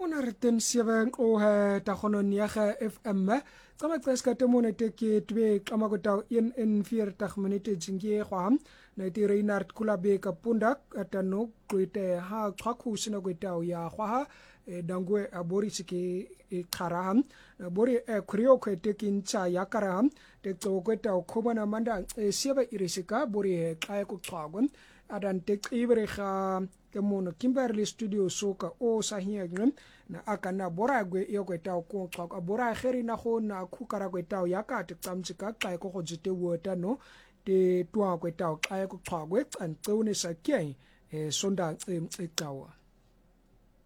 Una reten 7 o ta gono 9 FM tsama tseska temone te ke tbe tsama go ta in 40 minute jingie gwam na ti Reinhard Kulabe ka pundak atano kwete ha khakhu sina go ta ya khwa dangwe abori sike kharaham bori khriyo khete kin cha ya karaham te tso go ta khobana manda sebe irisika bori kaya ku khagwan adan te ibre kha kemono Kimberley studio soka o sahiagn na akana bora gwe yokwe taw ko khaka bora kheri na go na khukara gwe taw yakate tsamtsika xa ko go jite wota no te twa gwe taw xa ko khagwe tsantsone sakye sonda tsawa